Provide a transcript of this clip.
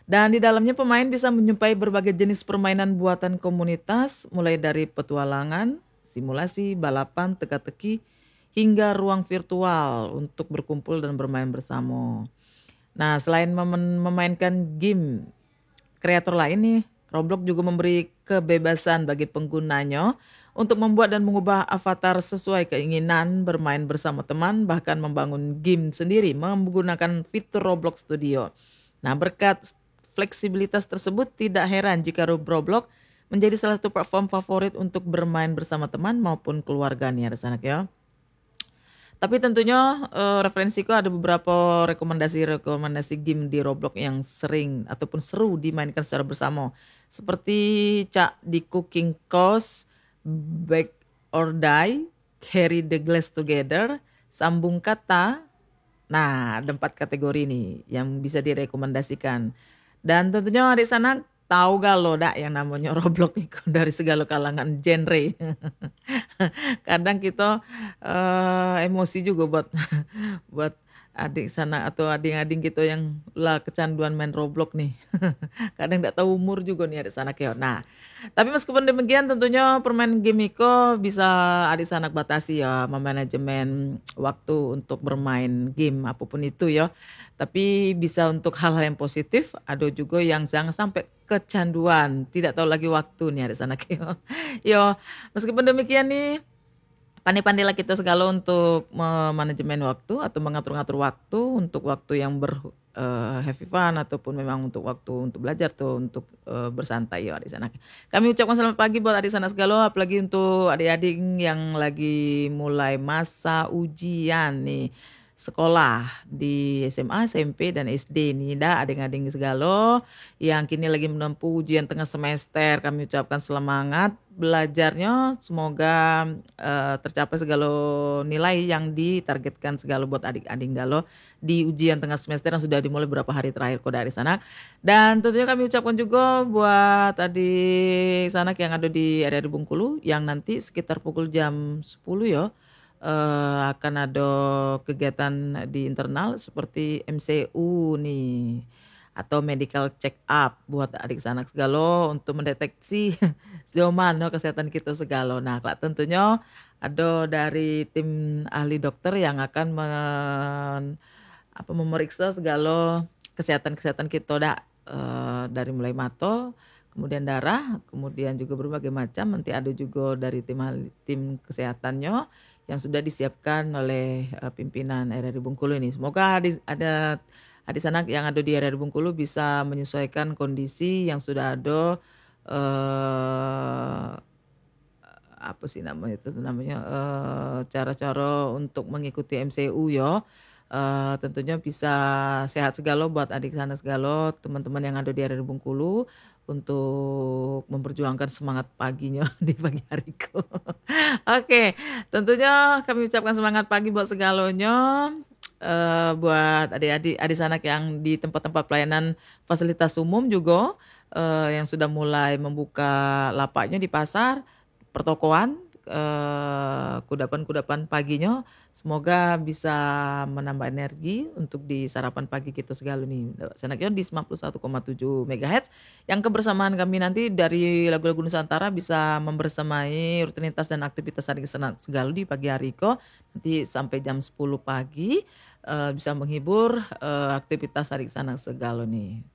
Dan di dalamnya pemain bisa menjumpai berbagai jenis permainan buatan komunitas, mulai dari petualangan, simulasi, balapan, teka-teki, hingga ruang virtual untuk berkumpul dan bermain bersama. Nah, selain memainkan game kreator lain nih, Roblox juga memberi kebebasan bagi penggunanya untuk membuat dan mengubah avatar sesuai keinginan, bermain bersama teman, bahkan membangun game sendiri menggunakan fitur Roblox Studio. Nah, berkat fleksibilitas tersebut, tidak heran jika Roblox menjadi salah satu platform favorit untuk bermain bersama teman maupun keluarga nih ada sanak ya. Tapi tentunya referensiku ada beberapa rekomendasi-rekomendasi game di Roblox yang sering ataupun seru dimainkan secara bersama. Seperti Cak di Cooking Course, Bake or Die, Carry the Glass Together, Sambung Kata. Nah, ada 4 kategori nih yang bisa direkomendasikan. Dan tentunya di sana tahu gak lo dak yang namanya Roblox itu dari segala kalangan genre. Kadang kita emosi juga buat buat adik sana atau adik-adik kita yang lah kecanduan main Roblox nih. Kadang nggak tahu umur juga nih adik sanak ya. Nah, tapi meskipun demikian tentunya permain game itu bisa adik sanak batasi ya memanajemen waktu untuk bermain game apapun itu ya. Tapi bisa untuk hal-hal yang positif, ada juga yang jangan sampai kecanduan, tidak tahu lagi waktu nih adik sanak ya. Yo, meskipun demikian nih pandai-pandailah kita segala untuk manajemen waktu atau mengatur-ngatur waktu untuk waktu yang happy fun ataupun memang untuk waktu untuk belajar tuh untuk bersantai ya adik sana. Kami ucapkan selamat pagi buat adik sana segala, apalagi untuk adik-adik yang lagi mulai masa ujian nih sekolah di SMA, SMP, dan SD nih dah adik-adik segala yang kini lagi menempuh ujian tengah semester. Kami ucapkan semangat belajarnya, semoga tercapai segala nilai yang ditargetkan segala buat adik-adik galo di ujian tengah semester yang sudah dimulai beberapa hari terakhir kok dari sana. Dan tentunya kami ucapkan juga buat adik sanak yang ada di area di Bengkulu yang nanti sekitar pukul jam 10 ya akan ada kegiatan di internal seperti MCU nih atau medical check up buat adik sanak segala untuk mendeteksi sejauh mana kesehatan kita segala. Nah, tentunya ada dari tim ahli dokter yang akan memeriksa segala kesehatan-kesehatan kita dari mulai mata, kemudian darah, kemudian juga berbagai macam. Nanti ada juga dari tim kesehatannya yang sudah disiapkan oleh pimpinan RRI Bengkulu ini. Semoga ada adik sanak yang ada di RRI Bengkulu bisa menyesuaikan kondisi yang sudah ada apa sih namanya itu namanya cara-cara untuk mengikuti MCU ya. Tentunya bisa sehat segala buat adik sana segala teman-teman yang ada di RRI Bengkulu untuk memperjuangkan semangat paginya di pagi hariku. Oke, tentunya kami ucapkan semangat pagi buat segalanya. Buat adik-adik adik sanak yang di tempat-tempat pelayanan fasilitas umum juga yang sudah mulai membuka lapaknya di pasar, pertokoan, kudapan-kudapan paginya. Semoga bisa menambah energi untuk di sarapan pagi kita segala nih. Senaknya di 91,7 MHz. Yang kebersamaan kami nanti dari lagu-lagu Nusantara bisa membersamai rutinitas dan aktivitas adik sanak segala di pagi hari kok. Nanti sampai jam 10 pagi bisa menghibur aktivitas adik sanak segala nih.